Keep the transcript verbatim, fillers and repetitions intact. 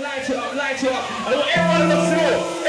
light it up, light it up. I want everyone to know.